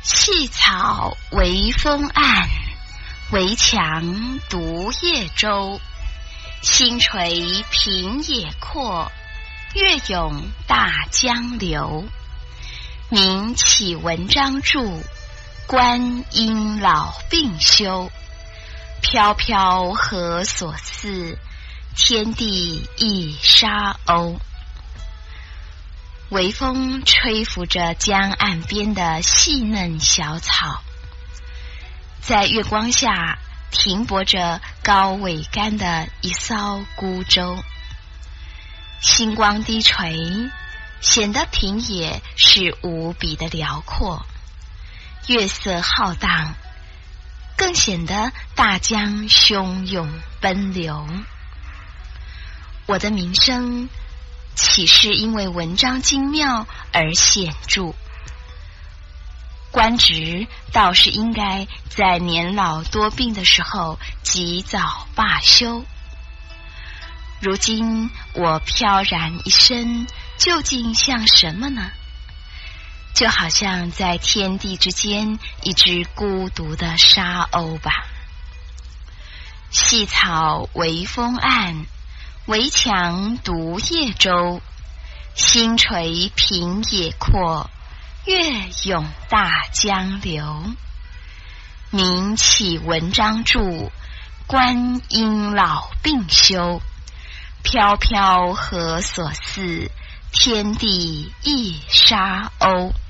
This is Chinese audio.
细草微风岸，围墙独夜舟。星垂平野阔，月涌大江流。名启文章著，观音老病休。飘飘何所似，天地一沙鸥。微风吹拂着江岸边的细嫩小草，在月光下停泊着高桅杆的一艘孤舟。星光低垂，显得田野是无比的辽阔，月色浩荡，更显得大江汹涌奔流。我的名声岂是因为文章精妙而显著？官职倒是应该在年老多病的时候及早罢休。如今我飘然一身，究竟像什么呢？就好像在天地之间一只孤独的沙鸥吧。细草微风岸，围墙独夜舟。星垂平野阔，月涌大江流。名启文章著，观音老病休。飘飘何所似，天地一沙鸥。